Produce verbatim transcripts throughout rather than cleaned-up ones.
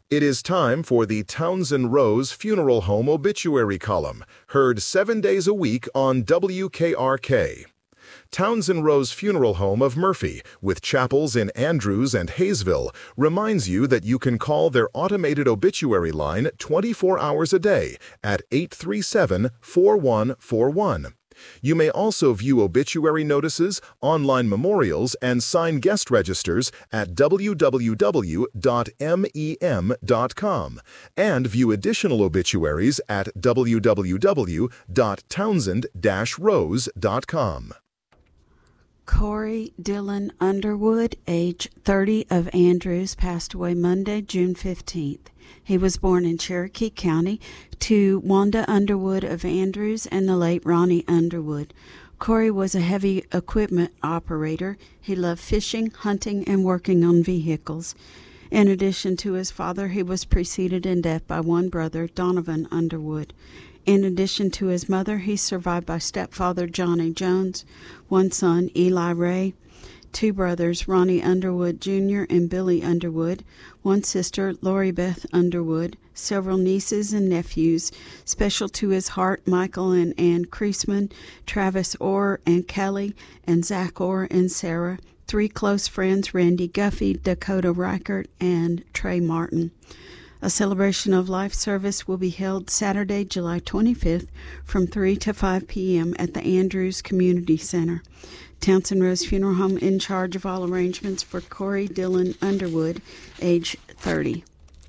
It is time for the Townsend Rose Funeral Home Obituary Column, heard seven days a week on W K R K. Townsend Rose Funeral Home of Murphy, with chapels in Andrews and Hayesville, reminds you that you can call their automated obituary line twenty-four hours a day at eight three seven, four one four one. You may also view obituary notices, online memorials, and sign guest registers at w w w dot mem dot com and view additional obituaries at w w w dot townsend dash rose dot com. Corey Dylan Underwood, age thirty, of Andrews, passed away Monday, June fifteenth. He was born in Cherokee County to Wanda Underwood of Andrews and the late Ronnie Underwood. Corey was a heavy equipment operator. He loved fishing, hunting, and working on vehicles. In addition to his father, he was preceded in death by one brother, Donovan Underwood. In addition to his mother, he's survived by stepfather Johnny Jones, one son, Eli Ray, two brothers, Ronnie Underwood Junior and Billy Underwood, one sister, Lori Beth Underwood, several nieces and nephews. Special to his heart, Michael and Ann Creasman, Travis Orr and Kelly, and Zach Orr and Sarah. Three close friends, Randy Guffey, Dakota Reichert, and Trey Martin. A celebration of life service will be held Saturday, July twenty-fifth from three to five p m at the Andrews Community Center. Townsend Rose Funeral Home in charge of all arrangements for Corey Dylan Underwood, age thirty.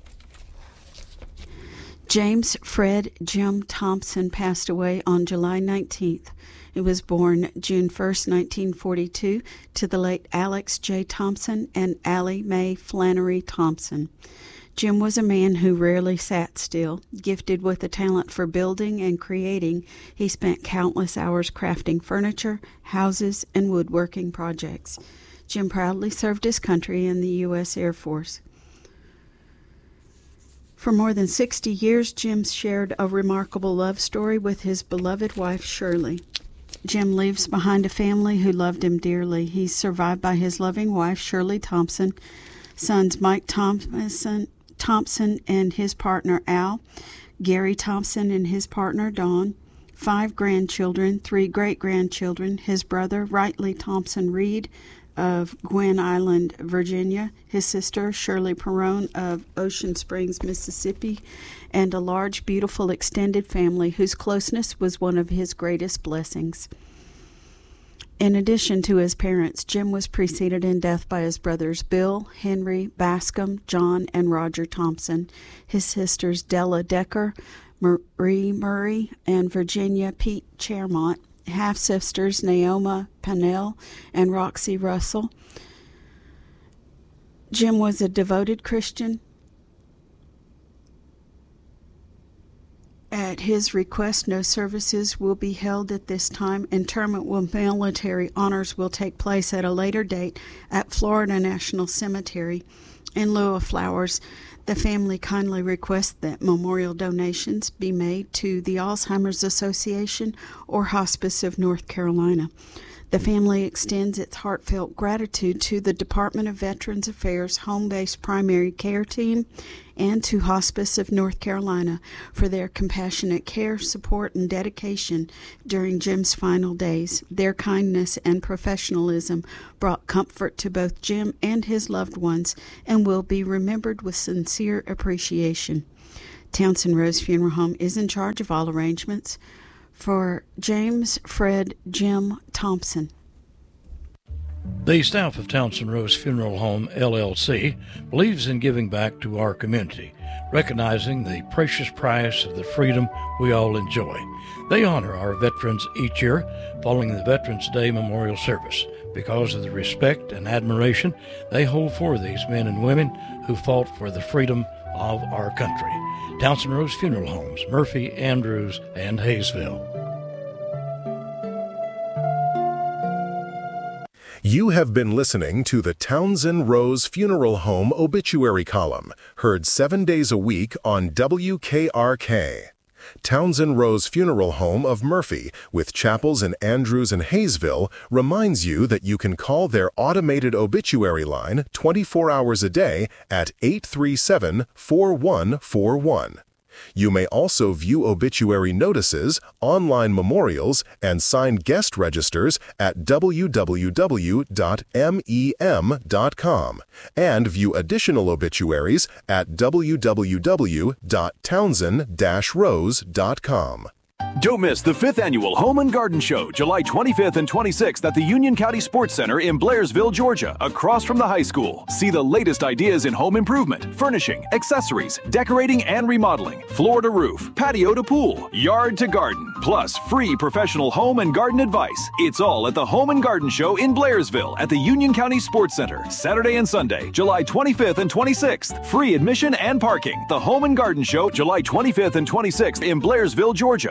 James Fred Jim Thompson passed away on July nineteenth. He was born June first, nineteen forty-two, to the late Alex J. Thompson and Allie Mae Flannery Thompson. Jim was a man who rarely sat still. Gifted with a talent for building and creating, he spent countless hours crafting furniture, houses, and woodworking projects. Jim proudly served his country in the U S Air Force. For more than sixty years, Jim shared a remarkable love story with his beloved wife, Shirley. Jim leaves behind a family who loved him dearly. He's survived by his loving wife, Shirley Thompson, sons Mike Thompson, Thompson and his partner Al, Gary Thompson and his partner Don, five grandchildren, three great-grandchildren, his brother Rightly Thompson Reed of Gwen Island, Virginia, his sister Shirley Perrone of Ocean Springs, Mississippi, and a large, beautiful extended family whose closeness was one of his greatest blessings. In addition to his parents, Jim was preceded in death by his brothers Bill, Henry, Bascom, John, and Roger Thompson, his sisters Della Decker, Marie Murray, and Virginia Pete Chermont, half-sisters Naoma Pannell and Roxy Russell. Jim was a devoted Christian. At his request, no services will be held at this time. Interment with military honors will take place at a later date at Florida National Cemetery. In lieu of flowers, the family kindly requests that memorial donations be made to the Alzheimer's Association or Hospice of North Carolina. The family extends its heartfelt gratitude to the Department of Veterans Affairs Home-Based Primary Care Team and to Hospice of North Carolina for their compassionate care, support, and dedication during Jim's final days. Their kindness and professionalism brought comfort to both Jim and his loved ones and will be remembered with sincere appreciation. Townsend Rose Funeral Home is in charge of all arrangements for James Fred Jim Thompson. The staff of Townsend Rose Funeral Home, L L C, believes in giving back to our community, recognizing the precious price of the freedom we all enjoy. They honor our veterans each year following the Veterans Day Memorial Service because of the respect and admiration they hold for these men and women who fought for the freedom of our country. Townsend Rose Funeral Homes, Murphy, Andrews, and Hayesville. You have been listening to the Townsend Rose Funeral Home Obituary Column, heard seven days a week on W K R K. Townsend Rose Funeral Home of Murphy, with chapels in Andrews and Hayesville, reminds you that you can call their automated obituary line twenty-four hours a day at eight three seven, four one four one. You may also view obituary notices, online memorials, and signed guest registers at w w w dot mem dot com and view additional obituaries at w w w dot townsend dash rose dot com. Don't miss the fifth Annual Home and Garden Show, July twenty-fifth and twenty-sixth at the Union County Sports Center in Blairsville, Georgia, across from the high school. See the latest ideas in home improvement, furnishing, accessories, decorating and remodeling, floor to roof, patio to pool, yard to garden, plus free professional home and garden advice. It's all at the Home and Garden Show in Blairsville at the Union County Sports Center, Saturday and Sunday, July twenty-fifth and twenty-sixth. Free admission and parking. The Home and Garden Show, July twenty-fifth and twenty-sixth in Blairsville, Georgia.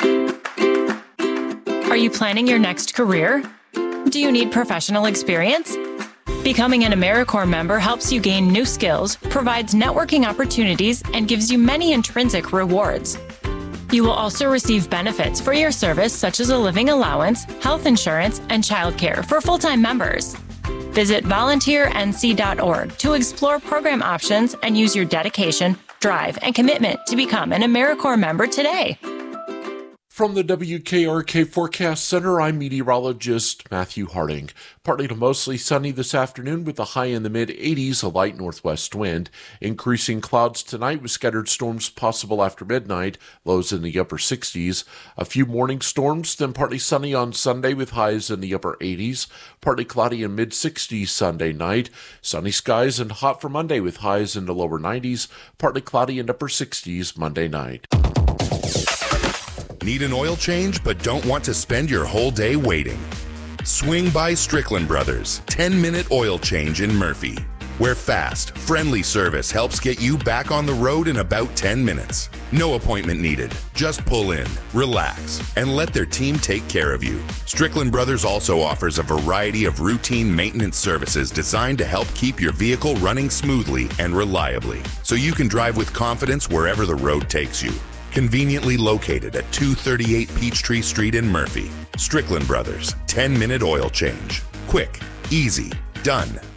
Are you planning your next career? Do you need professional experience? Becoming an AmeriCorps member helps you gain new skills, provides networking opportunities, and gives you many intrinsic rewards. You will also receive benefits for your service such as a living allowance, health insurance, and childcare for full-time members. Visit volunteer n c dot org to explore program options and use your dedication, drive, and commitment to become an AmeriCorps member today. From the W K R K Forecast Center, I'm meteorologist Matthew Harding. Partly to mostly sunny this afternoon with a high in the mid eighties, a light northwest wind. Increasing clouds tonight with scattered storms possible after midnight, lows in the upper sixties. A few morning storms, then partly sunny on Sunday with highs in the upper eighties. Partly cloudy and mid sixties Sunday night. Sunny skies and hot for Monday with highs in the lower nineties. Partly cloudy and upper sixties Monday night. Need an oil change but don't want to spend your whole day waiting? Swing by Strickland Brothers, ten minute oil change in Murphy, where fast, friendly service helps get you back on the road in about ten minutes. No appointment needed. Just pull in, relax, and let their team take care of you. Strickland Brothers also offers a variety of routine maintenance services designed to help keep your vehicle running smoothly and reliably, so you can drive with confidence wherever the road takes you. Conveniently located at two thirty-eight Peachtree Street in Murphy. Strickland Brothers, ten minute oil change. Quick, easy, done.